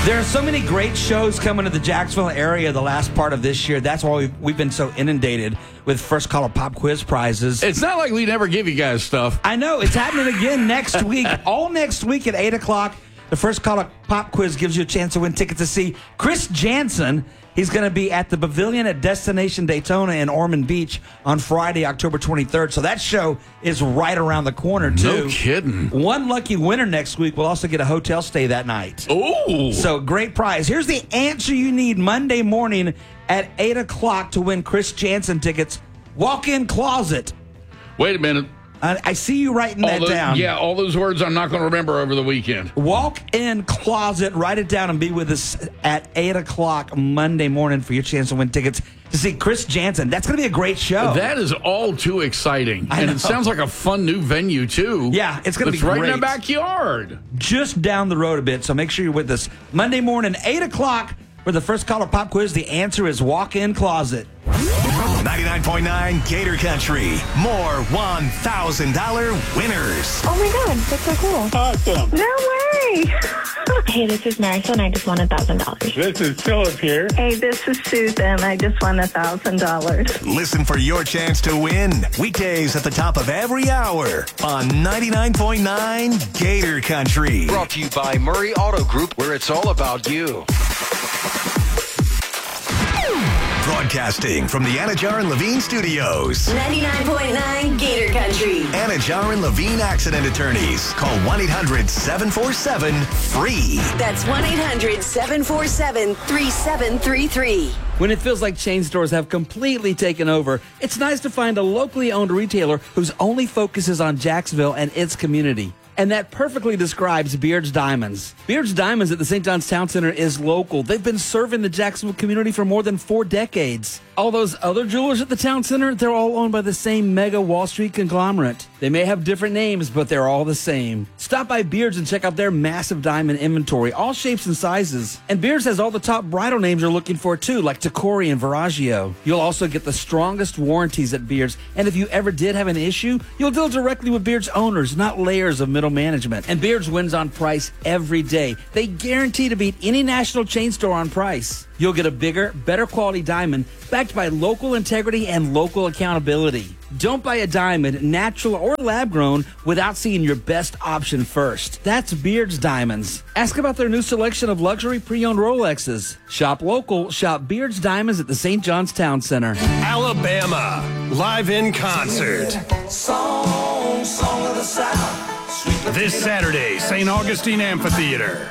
There are so many great shows coming to the Jacksonville area the last part of this year. That's why we've been so inundated with First Caller Pop Quiz prizes. It's not like we never give you guys stuff. I know. It's happening again next week. All next week at 8 o'clock, the First Caller Pop Quiz gives you a chance to win tickets to see Chris Jansen. He's going to be at the Pavilion at Destination Daytona in Ormond Beach on Friday, October 23rd. So that show is right around the corner, too. No kidding. One lucky winner next week will also get a hotel stay that night. Ooh. So great prize. Here's the answer you need Monday morning at 8 o'clock to win Chris Jansen tickets. Walk-in closet. Wait a minute. I see you writing that down. Yeah, all those words I'm not going to remember over the weekend. Walk-in closet. Write it down and be with us at 8 o'clock Monday morning for your chance to win tickets to see Chris Jansen. That's going to be a great show. That is all too exciting. And it sounds like a fun new venue, too. Yeah, it's going to be right great. in the backyard. Just down the road a bit, so make sure you're with us. Monday morning, 8 o'clock for the First Caller Pop Quiz. The answer is walk-in closet. 99.9 Gator Country. More $1,000 winners. Oh my God, that's so cool. Awesome. No way. Hey, this is Marisol and I just won $1,000. This is Philip here. Hey, this is Susan. I just won $1,000. Listen for your chance to win. Weekdays at the top of every hour on 99.9 Gator Country. Brought to you by Murray Auto Group, where it's all about you. Broadcasting from the Anajar and Levine Studios. 99.9 Gator Country. Anajar and Levine Accident Attorneys. Call 1-800-747-FREE. That's 1-800-747-3733. When it feels like chain stores have completely taken over, it's nice to find a locally owned retailer whose only focus is on Jacksonville and its community. And that perfectly describes Beard's Diamonds. Beard's Diamonds at the St. John's Town Center is local. They've been serving the Jacksonville community for more than 4 decades. All those other jewelers at the Town Center, they're all owned by the same mega Wall Street conglomerate. They may have different names, but they're all the same. Stop by Beard's and check out their massive diamond inventory, all shapes and sizes. And Beard's has all the top bridal names you're looking for, too, like Tacori and Viraggio. You'll also get the strongest warranties at Beard's, and if you ever did have an issue, you'll deal directly with Beard's owners, not layers of middle management. And Beard's wins on price every day. They guarantee to beat any national chain store on price. You'll get a bigger, better quality diamond backed by local integrity and local accountability. Don't buy a diamond, natural or lab-grown, without seeing your best option first. That's Beard's Diamonds. Ask about their new selection of luxury pre-owned Rolexes. Shop local, shop Beard's Diamonds at the St. John's Town Center. Alabama, live in concert. Song of the South. This Saturday, St. Augustine Amphitheater.